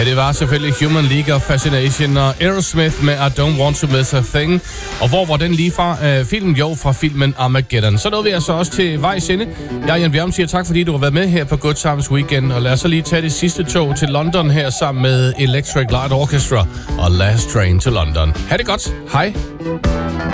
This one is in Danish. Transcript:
Ja, det var selvfølgelig Human League of Fascination og Aerosmith med I Don't Want To Miss A Thing. Og hvor var den lige fra filmen? Jo, fra filmen Armageddon. Så nåede vi altså også til vejs ende. Jeg, Jan Bjerg, siger tak, fordi du har været med her på Good Times Weekend. Og lad os så lige tage det sidste tog til London her sammen med Electric Light Orchestra og Last Train to London. Ha' det godt. Hej.